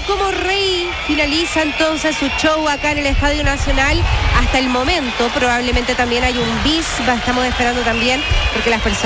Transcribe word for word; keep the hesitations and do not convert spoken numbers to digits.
como rey finaliza entonces su show acá en el Estadio Nacional hasta el momento. Probablemente también hay un bis, estamos esperando también porque las personas